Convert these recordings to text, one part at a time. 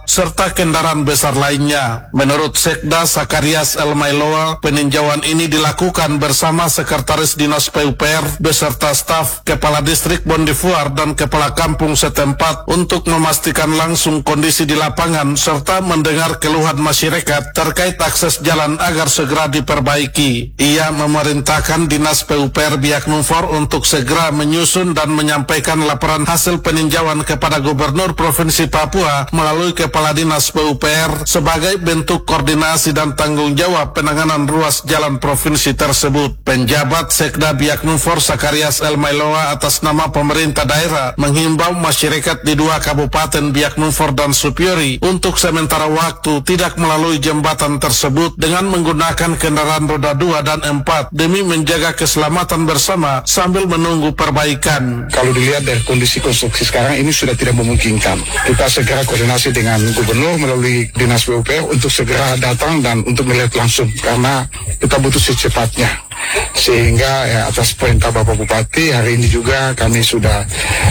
serta kendaraan besar lainnya. Menurut Sekda Sakarias El Mailoa, peninjauan ini dilakukan bersama Sekretaris Dinas PUPR beserta staf, Kepala Distrik Bondifuar dan Kepala Kampung setempat untuk memastikan langsung kondisi di lapangan serta mendengar keluhan masyarakat terkait akses jalan agar segera diperbaiki. Ia memerintahkan Dinas PUPR Biak Numfor untuk segera menyusun dan menyampaikan laporan hasil peninjauan kepada Gubernur Provinsi Papua melalui Kepala Dinas PUPR sebagai bentuk koordinasi dan tanggung jawab penanganan ruas jalan provinsi tersebut. Penjabat Sekda Biak Numfor Sakarias El Mailoa atas nama pemerintah daerah menghimbau masyarakat di 2 kabupaten Biak Numfor dan Supiori untuk sementara waktu tidak melalui jembatan tersebut dengan menggunakan kendaraan roda 2 dan 4 demi menjaga keselamatan bersama sambil menunggu perbaikan. Kalau dilihat dari kondisi konstruksi sekarang ini sudah tidak memungkinkan. Kita segera koordinasi dengan Gubernur melalui Dinas PUPR untuk segera datang dan untuk melihat langsung karena kita butuh secepatnya. Sehingga atas perintah Bapak Bupati hari ini juga kami sudah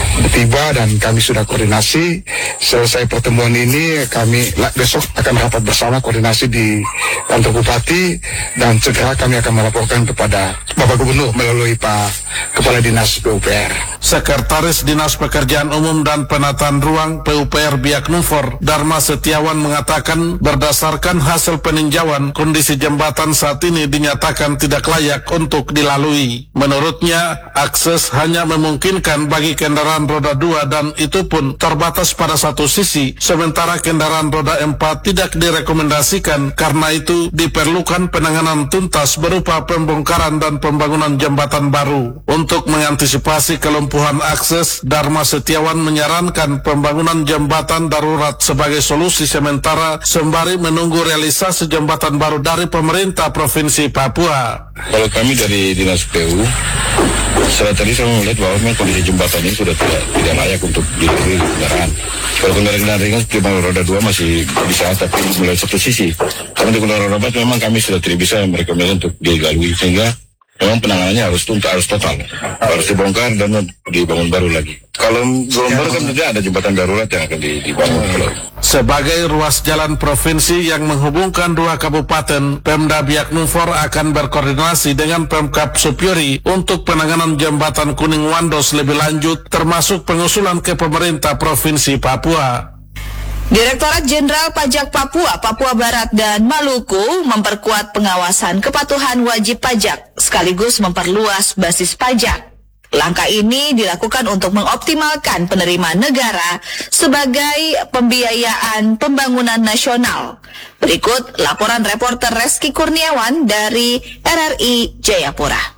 tiba dan kami sudah koordinasi. Selesai pertemuan ini kami besok akan rapat bersama koordinasi di kantor Bupati dan segera kami akan melaporkan kepada Bapak Gubernur melalui Pak Kepala Dinas PUPR. Sekretaris Dinas Pekerjaan Umum dan Penataan Ruang PUPR Biak Numfor, Dharma Setiawan mengatakan berdasarkan hasil peninjauan kondisi jembatan saat ini dinyatakan tidak layak untuk dilalui. Menurutnya, akses hanya memungkinkan bagi kendaraan roda 2 dan itu pun terbatas pada satu sisi, sementara kendaraan roda 4 tidak direkomendasikan karena itu diperlukan penanganan tuntas berupa pembongkaran dan pembangunan jembatan baru. Untuk mengantisipasi kelumpuhan akses, Dharma Setiawan menyarankan pembangunan jembatan darurat sebagai solusi sementara sembari menunggu realisasi jembatan baru dari pemerintah Provinsi Papua. Kalau kami dari Dinas PU, setelah tadi saya melihat bahwa memang kondisi jembatan ini sudah tidak layak untuk dilalui kendaraan. Kalau kendaraan ringan cuma roda 2 masih bisa, tapi mulai satu sisi. Karena di kendaraan roda 4 memang kami sudah tidak bisa merekomendasikan untuk dilalui, sehingga memang penanganannya harus total, harus dibongkar dan dibangun baru lagi. Kalau belum baru kan tidak ada jembatan darurat yang akan dibangun. Sebagai ruas jalan provinsi yang menghubungkan 2 kabupaten, Pemda Biak Numfor akan berkoordinasi dengan Pemkab Supiori untuk penanganan jembatan Kuning Wandos lebih lanjut, termasuk pengusulan ke pemerintah Provinsi Papua. Direktorat Jenderal Pajak Papua, Papua Barat, dan Maluku memperkuat pengawasan kepatuhan wajib pajak sekaligus memperluas basis pajak. Langkah ini dilakukan untuk mengoptimalkan penerimaan negara sebagai pembiayaan pembangunan nasional. Berikut laporan reporter Reski Kurniawan dari RRI Jayapura.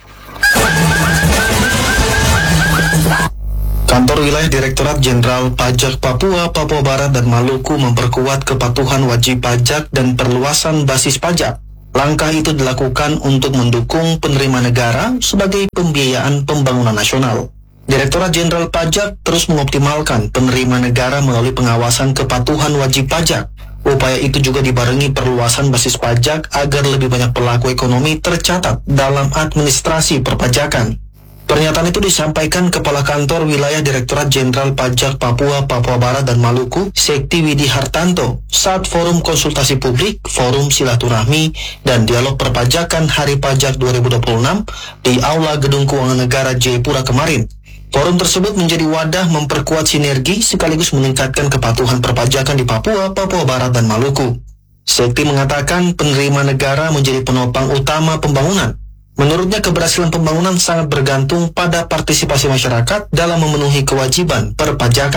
Kantor Wilayah Direktorat Jenderal Pajak Papua, Papua Barat, dan Maluku memperkuat kepatuhan wajib pajak dan perluasan basis pajak. Langkah itu dilakukan untuk mendukung penerimaan negara sebagai pembiayaan pembangunan nasional. Direktorat Jenderal Pajak terus mengoptimalkan penerimaan negara melalui pengawasan kepatuhan wajib pajak. Upaya itu juga dibarengi perluasan basis pajak agar lebih banyak pelaku ekonomi tercatat dalam administrasi perpajakan. Pernyataan itu disampaikan Kepala Kantor Wilayah Direktorat Jenderal Pajak Papua, Papua Barat, dan Maluku, Sekti Widi Hartanto, saat Forum Konsultasi Publik, Forum Silaturahmi, dan Dialog Perpajakan Hari Pajak 2026 di Aula Gedung Keuangan Negara Jayapura kemarin. Forum tersebut menjadi wadah memperkuat sinergi sekaligus meningkatkan kepatuhan perpajakan di Papua, Papua Barat, dan Maluku. Sekti mengatakan penerimaan negara menjadi penopang utama pembangunan. Menurutnya keberhasilan pembangunan sangat bergantung pada partisipasi masyarakat dalam memenuhi kewajiban perpajakan.